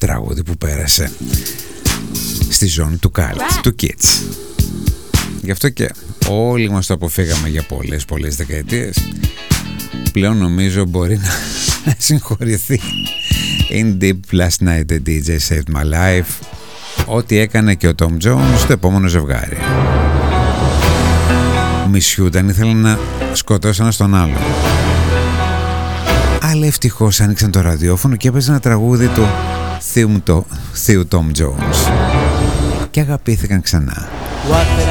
τραγούδι που πέρασε στη ζώνη του cult, του kids. Γι' αυτό και όλοι μας το αποφύγαμε για πολλές δεκαετίες. Πλέον νομίζω μπορεί να συγχωρηθεί. In Deep Last Night the DJ Saved My Life. Ό,τι έκανε και ο Tom Jones στο επόμενο ζευγάρι. Μισιούνταν, ήθελαν να σκοτώσουν ένα στον άλλο. Αλλά ευτυχώς άνοιξαν το ραδιόφωνο και έπαιζε ένα τραγούδι του θείου Tom Jones και αγαπήθηκαν ξανά. What